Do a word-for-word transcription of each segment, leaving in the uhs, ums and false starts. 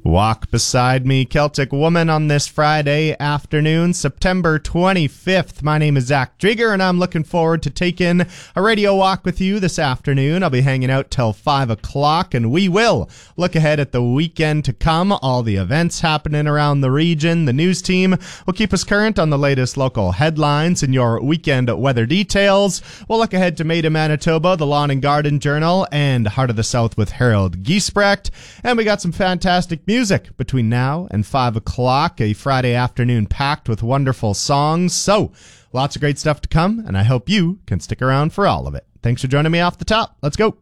Walk beside me, Celtic Woman, on this Friday afternoon, September twenty-fifth. My name is Zach Drieger, and I'm looking forward to taking a radio walk with you this afternoon. I'll be hanging out till five o'clock, and we will look ahead at the weekend to come, all the events happening around the region. The news team will keep us current on the latest local headlines and your weekend weather details. We'll look ahead to Made in Manitoba, the Lawn and Garden Journal, and Heart of the South with Harold Giesbrecht. And we got some fantastic music. Music between now and five o'clock, a Friday afternoon packed with wonderful songs. So, lots of great stuff to come, and I hope you can stick around for all of it. Thanks for joining me off the top. Let's go.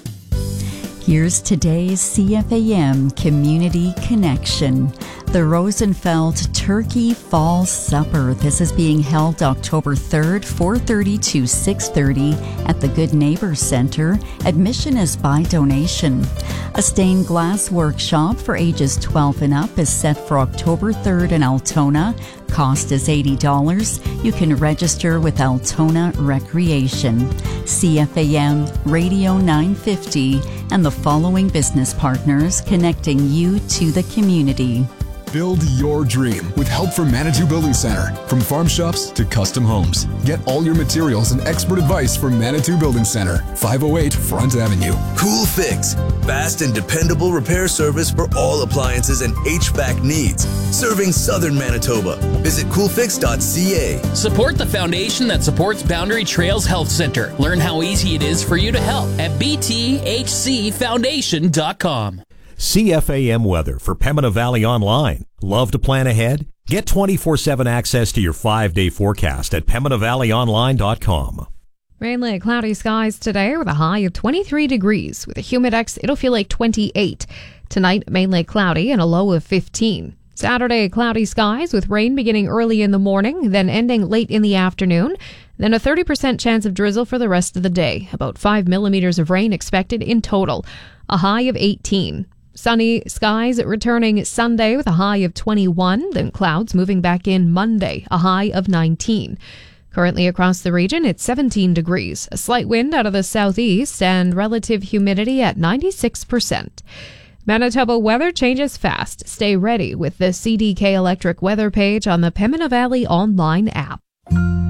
Here's today's C F A M Community Connection. The Rosenfeld Turkey Fall Supper. This is being held October third, four thirty to six thirty at the Good Neighbor Center. Admission is by donation. A stained glass workshop for ages twelve and up is set for October third in Altona. Cost is eighty dollars. You can register with Altona Recreation. C F A M Radio nine fifty and the following business partners connecting you to the community. Build your dream with help from Manitou Building Center. From farm shops to custom homes. Get all your materials and expert advice from Manitou Building Center, five oh eight Front Avenue. Cool Fix. Fast and dependable repair service for all appliances and H V A C needs. Serving Southern Manitoba. Visit cool fix dot c a. Support the foundation that supports Boundary Trails Health Center. Learn how easy it is for you to help at b t h c foundation dot com. C F A M weather for Pembina Valley Online. Love to plan ahead? Get twenty-four seven access to your five-day forecast at pembina valley online dot com. Mainly cloudy skies today with a high of twenty-three degrees. With a humidex, it'll feel like twenty-eight. Tonight, mainly cloudy and a low of fifteen. Saturday, cloudy skies with rain beginning early in the morning, then ending late in the afternoon. Then a thirty percent chance of drizzle for the rest of the day. About five millimeters of rain expected in total. A high of eighteen. Sunny skies returning Sunday with a high of twenty-one, then clouds moving back in Monday, a high of nineteen. Currently across the region, it's seventeen degrees, a slight wind out of the southeast, and relative humidity at ninety-six percent. Manitoba weather changes fast. Stay ready with the C D K Electric weather page on the Pembina Valley Online app.